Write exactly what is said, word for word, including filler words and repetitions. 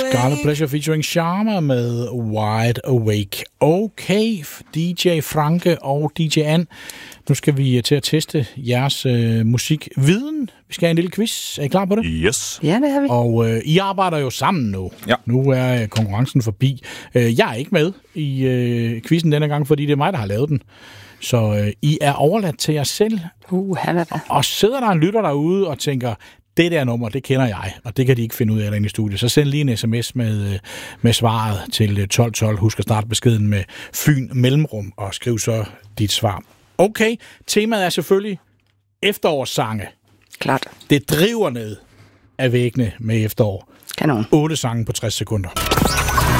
Scarlet Pleasure featuring Sharma med Wide Awake. Okay, D J Franke og D J Ann. Nu skal vi til at teste jeres øh, musikviden. Vi skal have en lille quiz. Er I klar på det? Yes. Ja, det har vi. Og øh, I arbejder jo sammen nu. Ja. Nu er øh, konkurrencen forbi. Øh, jeg er ikke med i øh, quizzen denne gang, fordi det er mig, der har lavet den. Så øh, I er overladt til jer selv. Uh, han er der. Og sidder der en lytter derude og tænker, det der nummer, det kender jeg, og det kan de ikke finde ud af derinde i studiet. Så send lige en sms med, med svaret til tolv tolv. Husk at starte beskeden med Fyn Mellemrum, og skriv så dit svar. Okay, temaet er selvfølgelig efterårssange. Klart. Det driver ned af væggene med efterår. Kanon. otte sange på tres sekunder.